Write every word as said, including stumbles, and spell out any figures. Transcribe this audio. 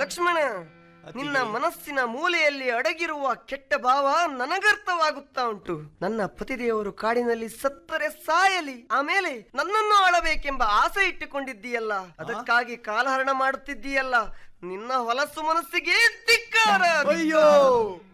ಲಕ್ಷ್ಮಣ, ನಿನ್ನ ಮನಸ್ಸಿನ ಮೂಲೆಯಲ್ಲಿ ಅಡಗಿರುವ ಕೆಟ್ಟ ಭಾವ ನನಗರ್ಥವಾಗುತ್ತಾ ಉಂಟು. ನನ್ನ ಪತಿದೇವರು ಕಾಡಿನಲ್ಲಿ ಸತ್ತರೆ ಸಾಯಲಿ, ಆಮೇಲೆ ನನ್ನನ್ನು ಆಳಬೇಕೆಂಬ ಆಸೆ ಇಟ್ಟುಕೊಂಡಿದ್ದೀಯಲ್ಲ, ಅದಕ್ಕಾಗಿ ಕಾಲಹರಣ ಮಾಡುತ್ತಿದ್ದೀಯಲ್ಲ. ನಿನ್ನ ಹೊಲಸು ಮನಸ್ಸಿಗೆ ಧಿಕ್ಕಾರ. ಅಯ್ಯೋ